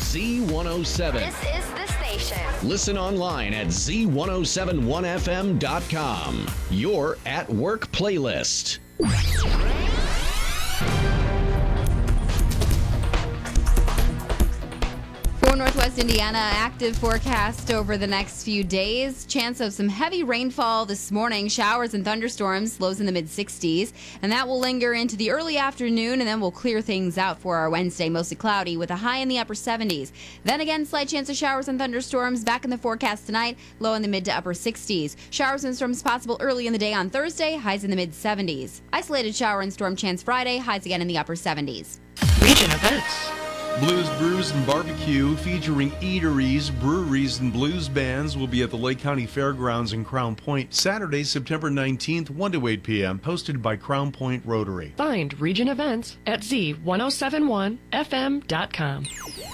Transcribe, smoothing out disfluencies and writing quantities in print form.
Z107. This is the station. Listen online at z1071fm.com. Your at work playlist. For Northwest Indiana, active forecast over the next few days. Chance of some heavy rainfall this morning. Showers and thunderstorms, lows in the mid-60s. And that will linger into the early afternoon, and then we'll clear things out for our Wednesday. Mostly cloudy with a high in the upper 70s. Then again, slight chance of showers and thunderstorms back in the forecast tonight. Low in the mid to upper 60s. Showers and storms possible early in the day on Thursday. Highs in the mid-70s. Isolated shower and storm chance Friday. Highs again in the upper 70s. Region events. Blues Brews and Barbecue, featuring eateries, breweries, and blues bands, will be at the Lake County Fairgrounds in Crown Point, Saturday, September 19th, 1 to 8 p.m., hosted by Crown Point Rotary. Find region events at z1071fm.com.